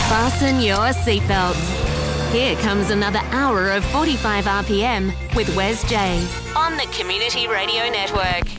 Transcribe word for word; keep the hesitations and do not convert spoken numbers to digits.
Fasten your seatbelts. Here comes another hour of forty-five R P M with Wes J on the Community Radio Network.